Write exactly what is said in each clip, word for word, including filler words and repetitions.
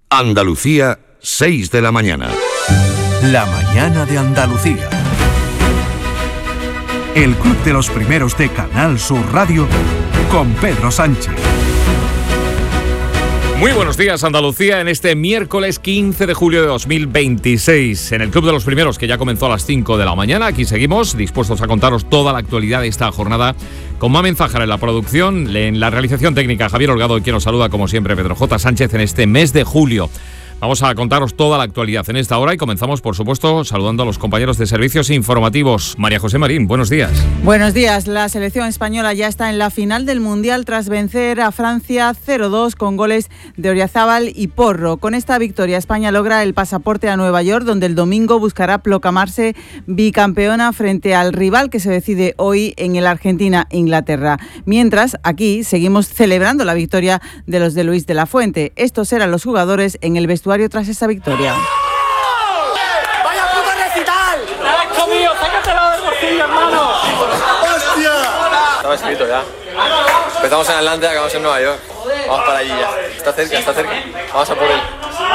Andalucía, seis de la mañana. La mañana de Andalucía. El Club de los Primeros de Canal Sur Radio con Pedro Sánchez. Muy buenos días, Andalucía, en este miércoles quince de julio de dos mil veintiséis. En el Club de los Primeros, que ya comenzó a las cinco de la mañana. Aquí seguimos, dispuestos a contaros toda la actualidad de esta jornada, con Mamen Zájara en la producción, en la realización técnica Javier Holgado, y quien nos saluda, como siempre, Pedro J. Sánchez, en este mes de julio. Vamos a contaros toda la actualidad en esta hora y comenzamos, por supuesto, saludando a los compañeros de servicios informativos. María José Marín, buenos días. Buenos días. La selección española ya está en la final del Mundial tras vencer a Francia cero dos con goles de Oriazábal y Porro. Con esta victoria, España logra el pasaporte a Nueva York, donde el domingo buscará proclamarse bicampeona frente al rival que se decide hoy en el Argentina-Inglaterra. Mientras, aquí seguimos celebrando la victoria de los de Luis de la Fuente. Estos eran los jugadores en el vestuario tras esa victoria. ¡Vaya puto recital! ¡Nacho mío, sácatelo del bolsillo, hermano! ¡Hostia! Estaba escrito ya. Empezamos en Atlanta y acabamos en Nueva York. Vamos para allí ya. Está cerca, está cerca. Vamos a por él.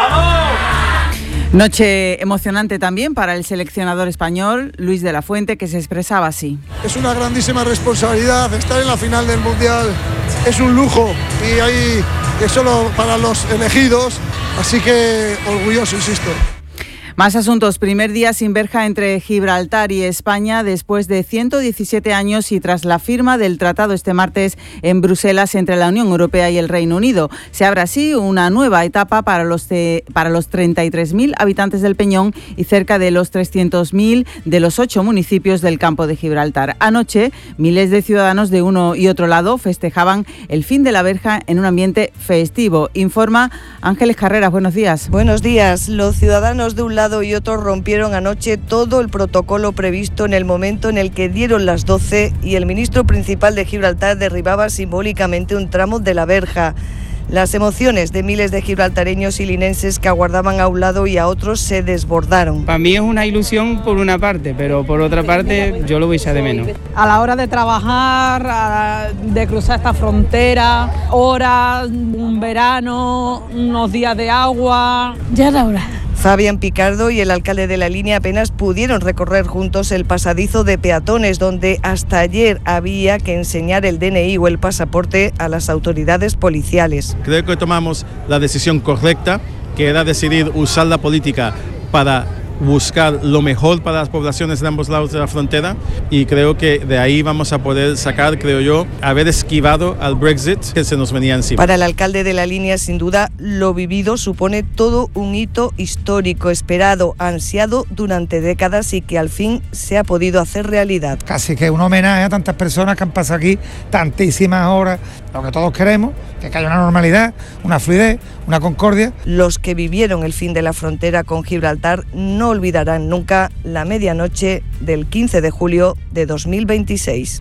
Noche emocionante también para el seleccionador español, Luis de la Fuente, que se expresaba así. Es una grandísima responsabilidad estar en la final del Mundial. Es un lujo y hay que solo para los elegidos, así que orgulloso, insisto. Más asuntos. Primer día sin verja entre Gibraltar y España después de ciento diecisiete años y tras la firma del tratado este martes en Bruselas entre la Unión Europea y el Reino Unido. Se abre así una nueva etapa para los, de, para los treinta y tres mil habitantes del Peñón y cerca de los trescientos mil de los ocho municipios del campo de Gibraltar. Anoche, miles de ciudadanos de uno y otro lado festejaban el fin de la verja en un ambiente festivo. Informa Ángeles Carreras. Buenos días. Buenos días. Los ciudadanos de un lado y otros rompieron anoche todo el protocolo previsto en el momento en el que dieron las doce y el ministro principal de Gibraltar derribaba simbólicamente un tramo de la verja. Las emociones de miles de gibraltareños y linenses que aguardaban a un lado y a otros se desbordaron. Para mí es una ilusión por una parte, pero por otra parte yo lo voy a echar de menos. A la hora de trabajar, a, de cruzar esta frontera, horas, un verano, unos días de agua, ya era hora. Fabián Picardo y el alcalde de la línea apenas pudieron recorrer juntos el pasadizo de peatones, donde hasta ayer había que enseñar el D N I o el pasaporte a las autoridades policiales. Creo que tomamos la decisión correcta, que era decidir usar la política para buscar lo mejor para las poblaciones de ambos lados de la frontera, y creo que de ahí vamos a poder sacar, creo yo, haber esquivado al Brexit que se nos venía encima. Para el alcalde de la línea, sin duda, lo vivido supone todo un hito histórico, esperado, ansiado durante décadas y que al fin se ha podido hacer realidad. Casi que un homenaje a tantas personas que han pasado aquí tantísimas horas, lo que todos queremos, que haya una normalidad, una fluidez, una concordia. Los que vivieron el fin de la frontera con Gibraltar no olvidarán nunca la medianoche del quince de julio de dos mil veintiséis.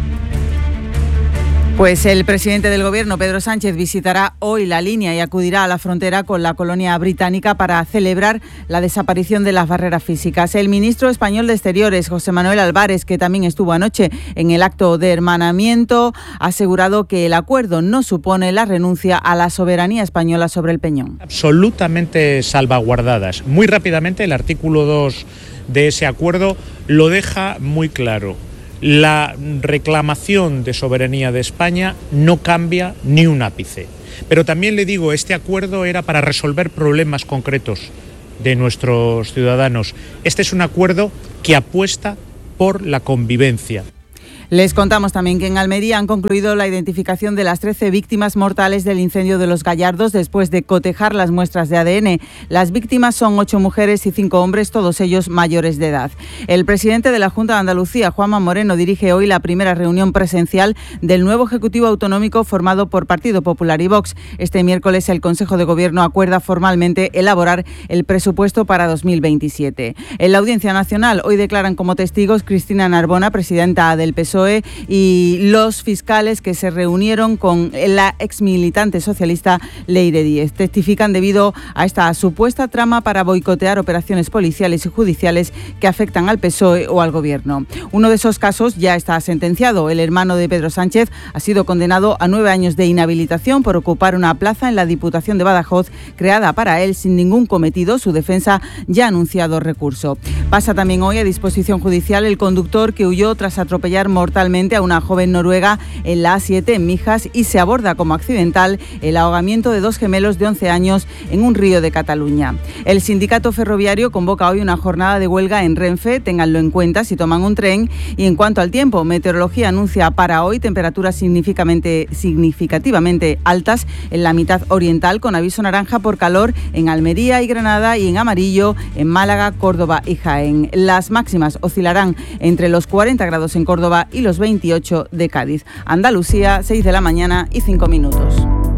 Pues el presidente del Gobierno, Pedro Sánchez, visitará hoy la línea y acudirá a la frontera con la colonia británica para celebrar la desaparición de las barreras físicas. El ministro español de Exteriores, José Manuel Álvarez, que también estuvo anoche en el acto de hermanamiento, ha asegurado que el acuerdo no supone la renuncia a la soberanía española sobre el Peñón. Absolutamente salvaguardadas. Muy rápidamente, el artículo dos de ese acuerdo lo deja muy claro. La reclamación de soberanía de España no cambia ni un ápice. Pero también le digo, este acuerdo era para resolver problemas concretos de nuestros ciudadanos. Este es un acuerdo que apuesta por la convivencia. Les contamos también que en Almería han concluido la identificación de las trece víctimas mortales del incendio de Los Gallardos después de cotejar las muestras de A D N. Las víctimas son ocho mujeres y cinco hombres, todos ellos mayores de edad. El presidente de la Junta de Andalucía, Juanma Moreno, dirige hoy la primera reunión presencial del nuevo Ejecutivo Autonómico formado por Partido Popular y Vox. Este miércoles el Consejo de Gobierno acuerda formalmente elaborar el presupuesto para dos mil veintisiete. En la Audiencia Nacional hoy declaran como testigos Cristina Narbona, presidenta del P S O E, O E y los fiscales que se reunieron con la exmilitante socialista Leire Díez. Testifican debido a esta supuesta trama para boicotear operaciones policiales y judiciales que afectan al P S O E o al Gobierno. Uno de esos casos ya está sentenciado. El hermano de Pedro Sánchez ha sido condenado a nueve años de inhabilitación por ocupar una plaza en la Diputación de Badajoz creada para él sin ningún cometido. Su defensa ya ha anunciado recurso. Pasa también hoy a disposición judicial el conductor que huyó tras atropellar mortalmente a una joven noruega en la A siete en Mijas y se aborda como accidental el ahogamiento de dos gemelos de once años en un río de Cataluña. El sindicato ferroviario convoca hoy una jornada de huelga en Renfe, ténganlo en cuenta si toman un tren. Y en cuanto al tiempo, Meteorología anuncia para hoy temperaturas significativamente, significativamente altas en la mitad oriental, con aviso naranja por calor en Almería y Granada y en amarillo en Málaga, Córdoba y Jaén. Las máximas oscilarán entre los cuarenta grados en Córdoba y los veintiocho de Cádiz. Andalucía, seis de la mañana y cinco minutos.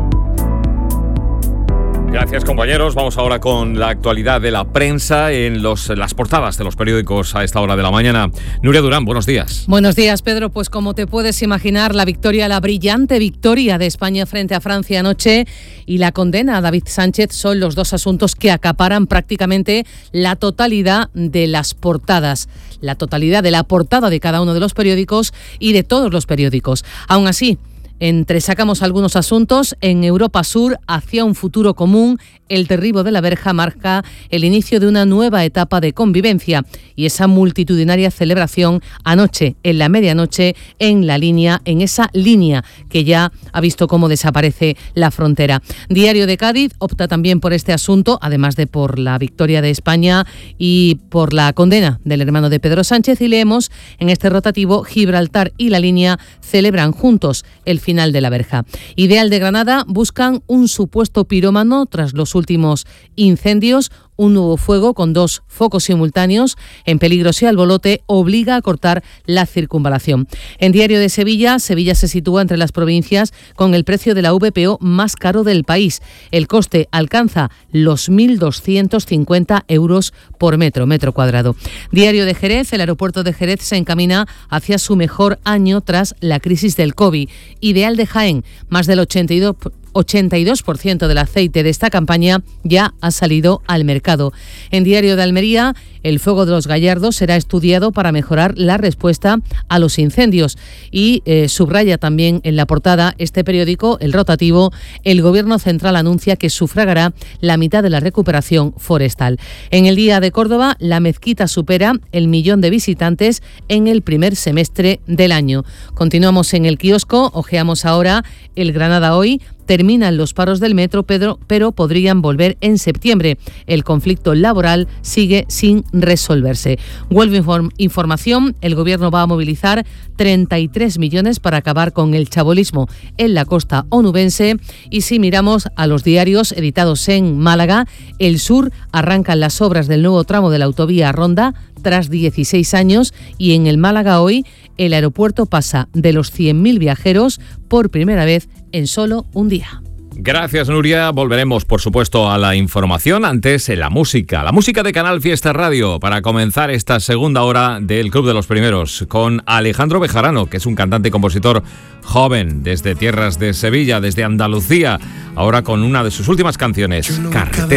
Gracias, compañeros. Vamos ahora con la actualidad de la prensa en los, las portadas de los periódicos a esta hora de la mañana. Nuria Durán, buenos días. Buenos días, Pedro. Pues como te puedes imaginar, la victoria, la brillante victoria de España frente a Francia anoche y la condena a David Sánchez son los dos asuntos que acaparan prácticamente la totalidad de las portadas. La totalidad de la portada de cada uno de los periódicos y de todos los periódicos. Aún así, entresacamos algunos asuntos. En Europa Sur, hacia un futuro común, el derribo de la verja marca el inicio de una nueva etapa de convivencia y esa multitudinaria celebración anoche, en la medianoche, en la línea, en esa línea que ya ha visto cómo desaparece la frontera. Diario de Cádiz opta también por este asunto, además de por la victoria de España y por la condena del hermano de Pedro Sánchez, y leemos en este rotativo: Gibraltar y la línea celebran juntos el final de la verja. Ideal de Granada buscan un supuesto pirómano tras los últimos incendios. Un nuevo fuego con dos focos simultáneos en Peligros y Albolote obliga a cortar la circunvalación. En Diario de Sevilla, Sevilla se sitúa entre las provincias con el precio de la V P O más caro del país. El coste alcanza los mil doscientos cincuenta euros por metro, metro cuadrado. Diario de Jerez, el aeropuerto de Jerez se encamina hacia su mejor año tras la crisis del COVID. Ideal de Jaén, más del ochenta y dos por ciento ochenta y dos por ciento del aceite de esta campaña ya ha salido al mercado. En Diario de Almería, el fuego de los Gallardos será estudiado para mejorar la respuesta a los incendios. Y eh, subraya también en la portada este periódico, El Rotativo: el Gobierno Central anuncia que sufragará la mitad de la recuperación forestal. En El Día de Córdoba, la mezquita supera el millón de visitantes en el primer semestre del año. Continuamos en el kiosco, ojeamos ahora el Granada Hoy. Terminan los paros del metro, Pedro, pero podrían volver en septiembre. El conflicto laboral sigue sin resolverse. Vuelve inform- información, el Gobierno va a movilizar treinta y tres millones para acabar con el chabolismo en la costa onubense. Y si miramos a los diarios editados en Málaga, El Sur arrancan las obras del nuevo tramo de la autovía Ronda tras dieciséis años, y en el Málaga Hoy, el aeropuerto pasa de los cien mil viajeros por primera vez en solo un día. Gracias, Nuria. Volveremos, por supuesto, a la información. Antes, en la música. La música de Canal Fiesta Radio para comenzar esta segunda hora del Club de los Primeros con Alejandro Bejarano, que es un cantante y compositor joven desde tierras de Sevilla, desde Andalucía, ahora con una de sus últimas canciones, Carretera.